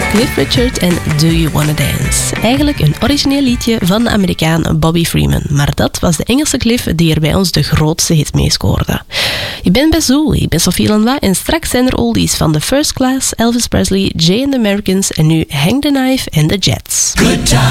Cliff Richard en Do You Wanna Dance. Eigenlijk een origineel liedje van de Amerikaan Bobby Freeman, maar dat was de Engelse Cliff die er bij ons de grootste hit mee scoorde. Je bent bij Zoo, ik ben Sophie Lanois en straks zijn er oldies van The First Class, Elvis Presley, Jay and the Americans en nu Hang the Knife en The Jets.